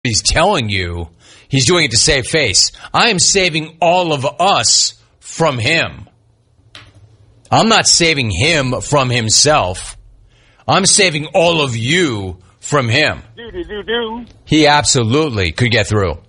he's telling you he's doing it to save face. I am saving all of us from him. I'm not saving him from himself. I'm saving all of you from him. He absolutely could get through.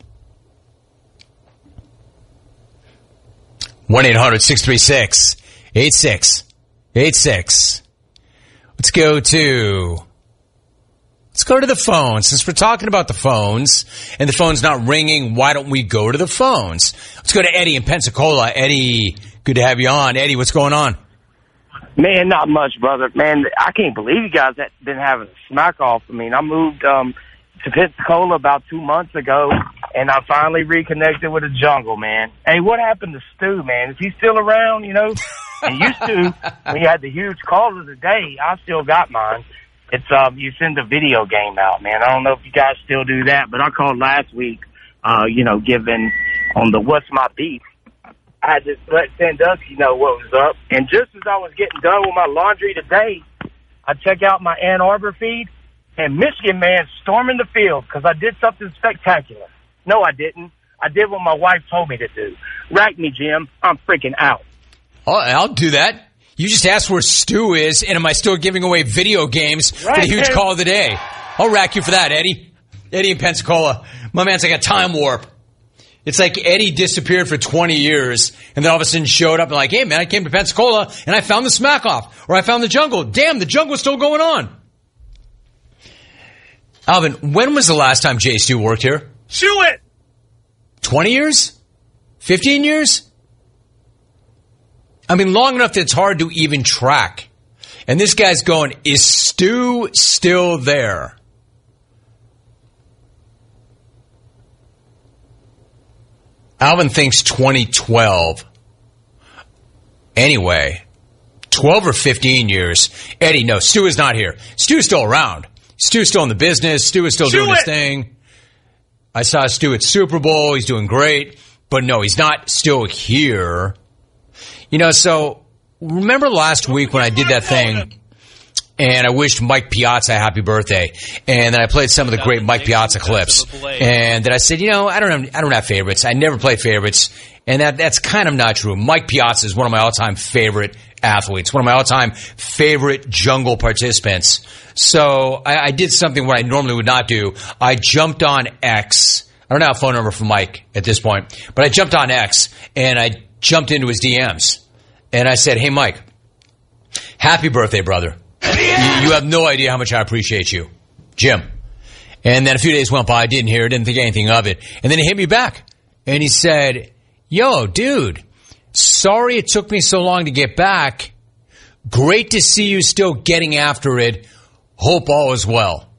1-800-636-8686. Let's go to the phones. Since we're talking about the phones and the phone's not ringing, why don't we go to the phones? Let's go to Eddie in Pensacola. Eddie, good to have you on. Eddie, what's going on? Man, not much, brother. Man, I can't believe you guys have been having a smack off. I mean, I moved to Pensacola about 2 months ago, and I finally reconnected with the jungle, man. Hey, what happened to Stu, man? Is he still around, you know? And used to, when you had the huge call of the day, I still got mine. It's you send a video game out, man. I don't know if you guys still do that, but I called last week, giving on the What's My Beef. I had to let Sandusky know what was up. And just as I was getting done with my laundry today, I check out my Ann Arbor feed, and Michigan man storming the field because I did something spectacular. No, I didn't. I did what my wife told me to do. Rack me, Jim. I'm freaking out. Oh, I'll do that. You just asked where Stu is, and am I still giving away video games for the huge call of the day? I'll rack you for that, Eddie. Eddie in Pensacola. My man's like a time warp. It's like Eddie disappeared for 20 years and then all of a sudden showed up and like, hey, man, I came to Pensacola and I found the smack off, or I found the jungle. Damn, the jungle's still going on. Alvin, when was the last time Jay Stu worked here? Chew it! 20 years? 15 years? I mean, long enough that it's hard to even track. And this guy's going, is Stu still there? Alvin thinks 2012. Anyway, 12 or 15 years. Eddie, no, Stu is not here. Stu's still around. Stu's still in the business. Stu is still doing his thing. I saw Stu at Super Bowl. He's doing great. But no, he's not still here. You know, so remember last week when I did that thing and I wished Mike Piazza a happy birthday, and then I played some of the great Mike Piazza clips, and then I said, you know, I don't have favorites. I never play favorites, and that's kind of not true. Mike Piazza is one of my all-time favorite athletes, one of my all-time favorite jungle participants. So I did something what I normally would not do. I jumped on X. I don't have a phone number for Mike at this point, but I jumped on X, and I jumped into his DMs, and I said, hey, Mike, happy birthday, brother. You have no idea how much I appreciate you, Jim. And then a few days went by, I didn't hear it, didn't think anything of it. And then he hit me back, and he said, yo, dude, sorry it took me so long to get back. Great to see you still getting after it. Hope all is well.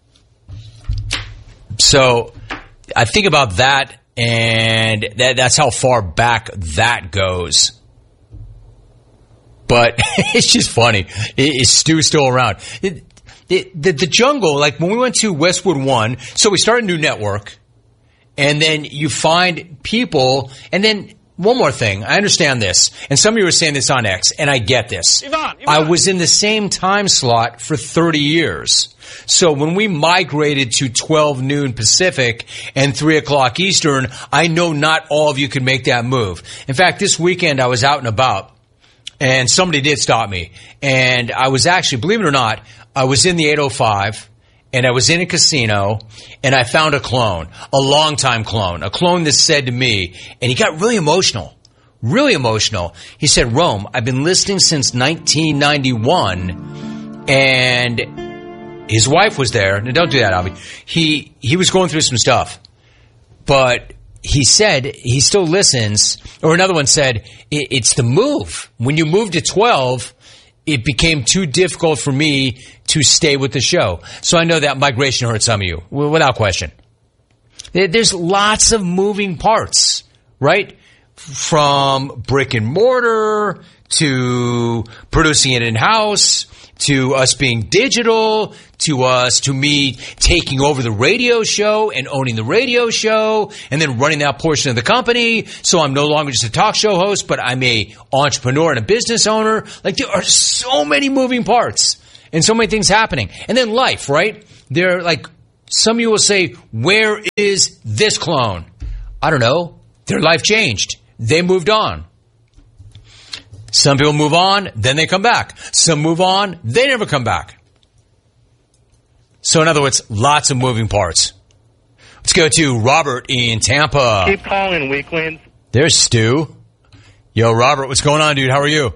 So I think about that, and that's how far back that goes. But it's just funny. Is Stu still around? The jungle, like when we went to Westwood One, so we start a new network, and then you find people, and then one more thing. I understand this, and some of you were saying this on X, and I get this. Yvonne. I was in the same time slot for 30 years. So when we migrated to 12 noon Pacific and 3 o'clock Eastern, I know not all of you could make that move. In fact, this weekend I was out and about, and somebody did stop me. And I was actually, believe it or not, I was in the 805, and I was in a casino, and I found a clone, a longtime clone, a clone that said to me, and he got really emotional. He said, Rome, I've been listening since 1991, and his wife was there. Now, don't do that, Avi. He was going through some stuff, but he said he still listens. Or another one said, it's the move. When you moved to 12, it became too difficult for me to stay with the show. So I know that migration hurt some of you, without question. There's lots of moving parts, right? From brick and mortar to producing it in-house, to us being digital, to me taking over the radio show and owning the radio show and then running that portion of the company. So I'm no longer just a talk show host, but I'm a entrepreneur and a business owner. Like, there are so many moving parts and so many things happening. And then life, right? There are like Some of you will say, where is this clone? I don't know. Their life changed. They moved on. Some people move on, then they come back. Some move on, they never come back. So in other words, lots of moving parts. Let's go to Robert in Tampa. Keep calling, weaklings. There's Stu. Yo, Robert, what's going on, dude? How are you?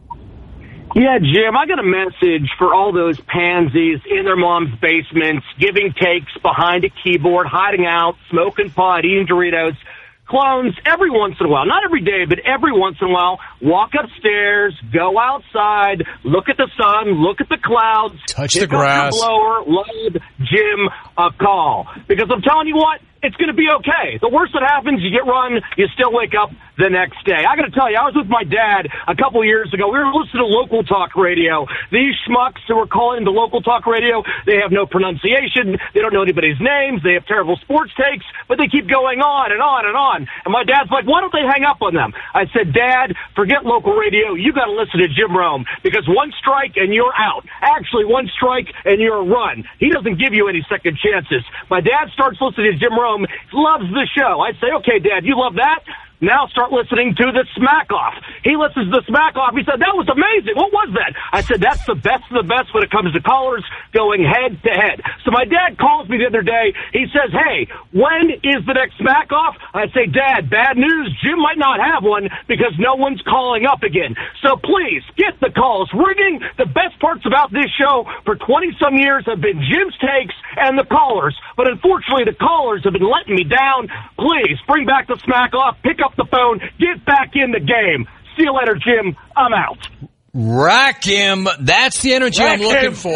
Yeah, Jim, I got a message for all those pansies in their mom's basements, giving takes behind a keyboard, hiding out, smoking pot, eating Doritos. Clones, every once in a while, not every day, but every once in a while, walk upstairs, go outside, look at the sun, look at the clouds, touch the grass, pick up your blower, load Jim a call. Because I'm telling you what, it's going to be okay. The worst that happens, you get run, you still wake up the next day. I got to tell you, I was with my dad a couple years ago. We were listening to local talk radio. These schmucks who were calling the local talk radio, they have no pronunciation. They don't know anybody's names. They have terrible sports takes, but they keep going on and on and on. And my dad's like, why don't they hang up on them? I said, Dad, forget local radio. You got to listen to Jim Rome, because one strike and you're out. Actually, one strike and you're a run. He doesn't give you any second chances. My dad starts listening to Jim Rome, loves the show. I'd say, okay, Dad, you love that? Now start listening to the Smack Off. He listens to the Smack Off. He said, that was amazing. What was that? I said, that's the best of the best when it comes to callers going head to head. So my dad calls me the other day. He says, hey, when is the next Smack Off? I say, Dad, bad news. Jim might not have one because no one's calling up again. So please get the calls ringing. The best parts about this show for 20-some years have been Jim's takes and the callers. But unfortunately, the callers have been letting me down. Please bring back the Smack Off. Pick up the phone. Get back in the game. See you later, Jim. I'm out. Rack him. That's the energy I'm looking for.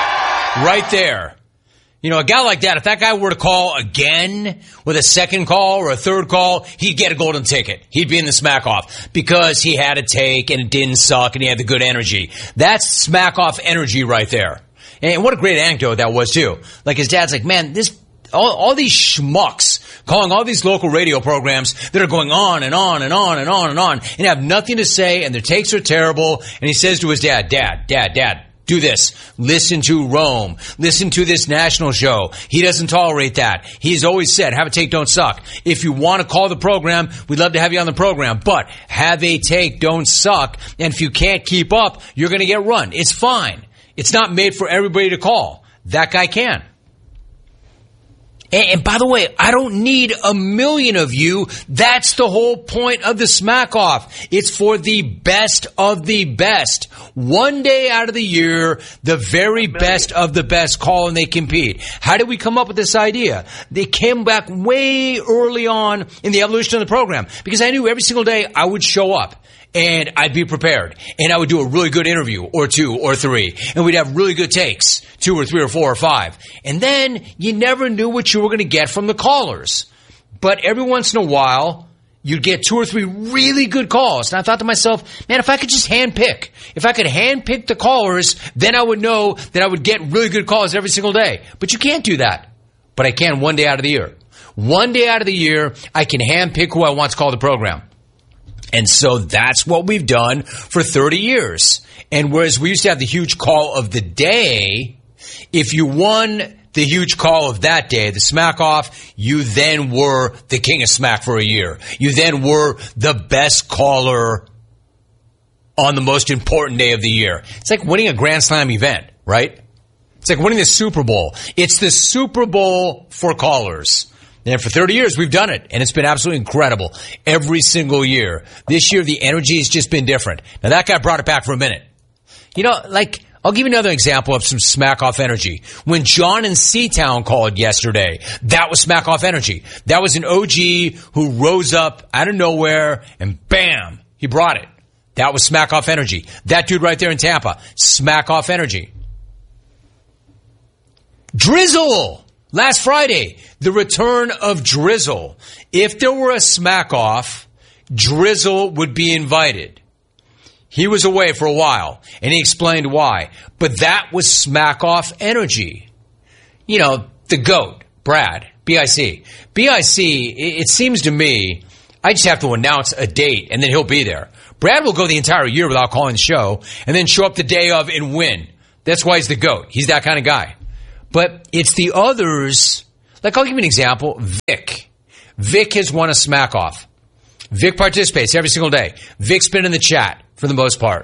Right there. You know, a guy like that, if that guy were to call again with a second call or a third call, he'd get a golden ticket. He'd be in the Smack Off because he had a take and it didn't suck and he had the good energy. That's Smack Off energy right there. And what a great anecdote that was, too. Like, his dad's like, man, all these schmucks calling all these local radio programs that are going on and on and on and on and on and have nothing to say, and their takes are terrible. And he says to his dad, Dad, do this. Listen to Rome. Listen to this national show. He doesn't tolerate that. He's always said, have a take, don't suck. If you want to call the program, we'd love to have you on the program. But have a take, don't suck. And if you can't keep up, you're going to get run. It's fine. It's not made for everybody to call. That guy can. And by the way, I don't need a million of you. That's the whole point of the Smack Off. It's for the best of the best. One day out of the year, the very best of the best call and they compete. How did we come up with this idea? They came back way early on in the evolution of the program because I knew every single day I would show up. And I'd be prepared. And I would do a really good interview, or two, or three. And we'd have really good takes, 2 or 3 or 4 or 5. And then you never knew what you were going to get from the callers. But every once in a while, you'd get 2 or 3 really good calls. And I thought to myself, man, if I could just handpick the callers, then I would know that I would get really good calls every single day. But you can't do that. But I can one day out of the year. One day out of the year, I can handpick who I want to call the program. And so that's what we've done for 30 years. And whereas we used to have the huge call of the day, if you won the huge call of that day, the Smack Off, you then were the king of smack for a year. You then were the best caller on the most important day of the year. It's like winning a Grand Slam event, right? It's like winning the Super Bowl. It's the Super Bowl for callers. And for 30 years, we've done it, and it's been absolutely incredible every single year. This year, the energy has just been different. Now, that guy brought it back for a minute. You know, like, I'll give you another example of some Smack Off energy. When John in Seatown called yesterday, that was Smack Off energy. That was an OG who rose up out of nowhere, and bam, he brought it. That was Smack Off energy. That dude right there in Tampa, Smack Off energy. Drizzle! Last Friday, the return of Drizzle. If there were a Smack Off, Drizzle would be invited. He was away for a while, and he explained why. But that was Smack Off energy. You know, the GOAT, Brad, BIC. BIC, it seems to me, I just have to announce a date, and then he'll be there. Brad will go the entire year without calling the show, and then show up the day of and win. That's why he's the GOAT. He's that kind of guy. But it's the others. Like, I'll give you an example. Vic. Vic has won a smack off. Vic participates every single day. Vic's been in the chat for the most part.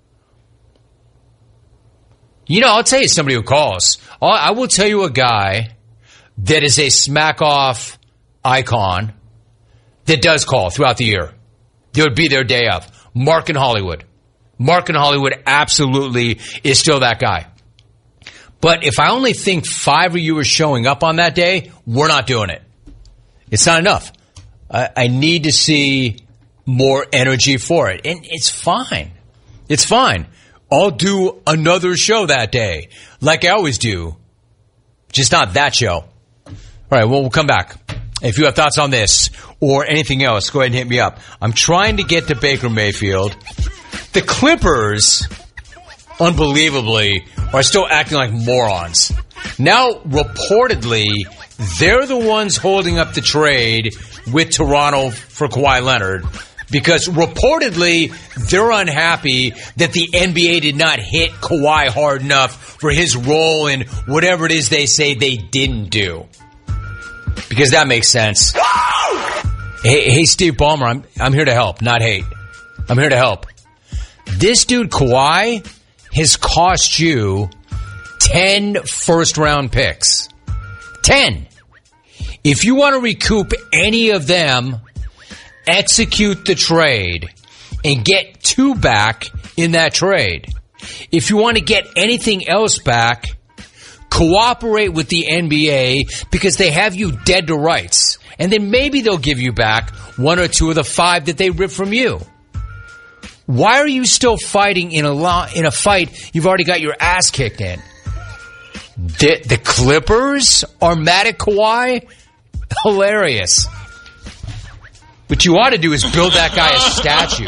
I'll tell you somebody who calls. I will tell you a guy that is a smack off icon that does call throughout the year. They would be their day of. Mark in Hollywood. Mark in Hollywood absolutely is still that guy. But if I only think 5 of you are showing up on that day, we're not doing it. It's not enough. I need to see more energy for it. And it's fine. It's fine. I'll do another show that day, like I always do. Just not that show. All right, well, we'll come back. If you have thoughts on this or anything else, go ahead and hit me up. I'm trying to get to Baker Mayfield. The Clippers, unbelievably, are still acting like morons. Now, reportedly, they're the ones holding up the trade with Toronto for Kawhi Leonard because reportedly they're unhappy that the NBA did not hit Kawhi hard enough for his role in whatever it is they say they didn't do. Because that makes sense. Hey, Steve Ballmer, I'm here to help, not hate. I'm here to help. This dude, Kawhi, has cost you 10 first-round picks. 10. If you want to recoup any of them, execute the trade and get 2 back in that trade. If you want to get anything else back, cooperate with the NBA because they have you dead to rights. And then maybe they'll give you back 1 or 2 of the 5 that they ripped from you. Why are you still fighting in a fight you've already got your ass kicked in? The Clippers are mad at Kawhi? Hilarious. What you ought to do is build that guy a statue.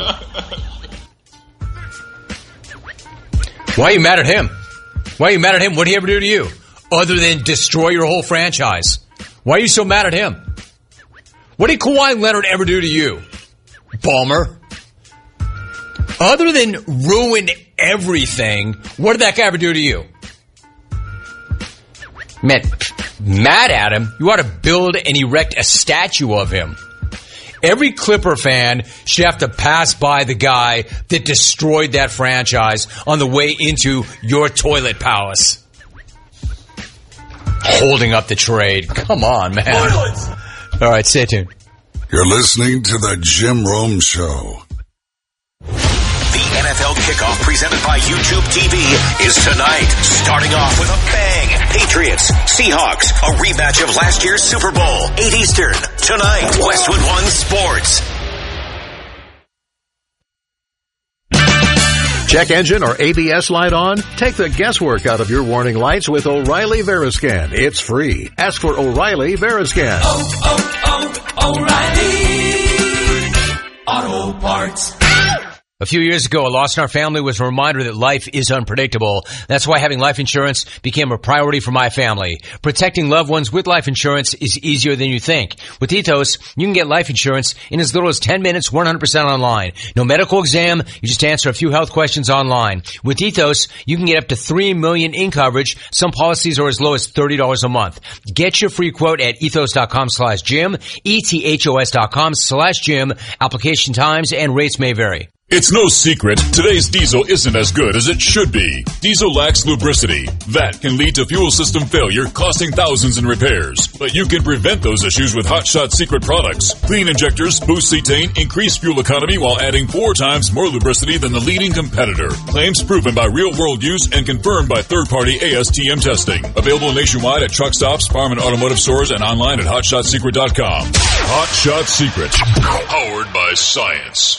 Why are you mad at him? Why are you mad at him? What did he ever do to you? Other than destroy your whole franchise. Why are you so mad at him? What did Kawhi Leonard ever do to you? Ballmer. Other than ruin everything, what did that guy ever do to you? Man, mad at him, you ought to build and erect a statue of him. Every Clipper fan should have to pass by the guy that destroyed that franchise on the way into your toilet palace. Holding up the trade. Come on, man. Toilets! All right, stay tuned. You're listening to the Jim Rome Show. The NFL Kickoff presented by YouTube TV is tonight. Starting off with a bang. Patriots, Seahawks, a rematch of last year's Super Bowl. 8 Eastern. Tonight, Westwood One Sports. Check engine or ABS light on? Take the guesswork out of your warning lights with O'Reilly Veriscan. It's free. Ask for O'Reilly Veriscan. O'Reilly Auto Parts. A few years ago, a loss in our family was a reminder that life is unpredictable. That's why having life insurance became a priority for my family. Protecting loved ones with life insurance is easier than you think. With Ethos, you can get life insurance in as little as 10 minutes, 100% online. No medical exam, you just answer a few health questions online. With Ethos, you can get up to $3 million in coverage. Some policies are as low as $30 a month. Get your free quote at ethos.com/Jim, ethos.com/Jim. Application times and rates may vary. It's no secret, today's diesel isn't as good as it should be. Diesel lacks lubricity. That can lead to fuel system failure, costing thousands in repairs. But you can prevent those issues with Hot Shot Secret products. Clean injectors, boost cetane, increase fuel economy while adding 4 times more lubricity than the leading competitor. Claims proven by real-world use and confirmed by third-party ASTM testing. Available nationwide at truck stops, farm and automotive stores, and online at HotShotSecret.com. Hot Shot Secret. Powered by science.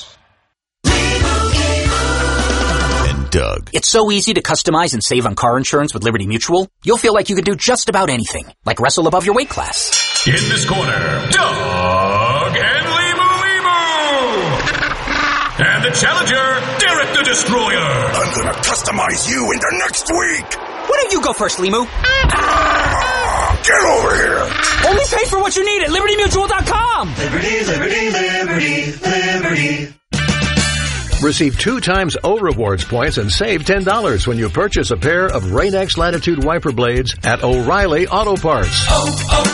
Doug. It's so easy to customize and save on car insurance with Liberty Mutual. You'll feel like you can do just about anything, like wrestle above your weight class. In this corner, Doug and Limu. And the challenger, Derek the Destroyer. I'm gonna customize you into next week. Why don't you go first, Limu? Get over here. Only pay for what you need at LibertyMutual.com. Liberty, liberty, liberty, liberty. Receive 2 times O Rewards points and save $10 when you purchase a pair of Rain-X Latitude wiper blades at O'Reilly Auto Parts.